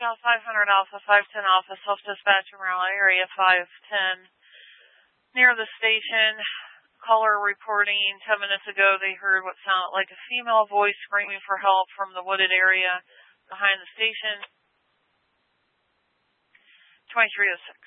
Scout 500 Alpha, 510 Alpha, self-dispatch in Raleigh, area 510. Near the station, caller reporting 10 minutes ago they heard what sounded like a female voice screaming for help from the wooded area behind the station. 2306.